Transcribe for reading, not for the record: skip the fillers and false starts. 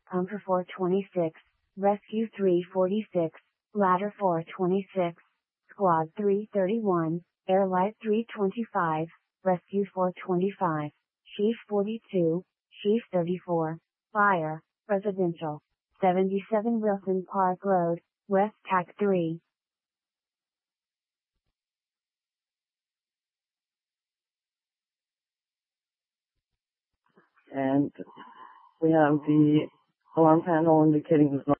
Pumper 426, Rescue 346, Ladder 426, Squad 331, Airlight 325, Rescue 425, Chief 42, Chief 34, Fire, Residential, 77 Wilson Park Road, West TAC 3. And we have the alarm panel indicating there's no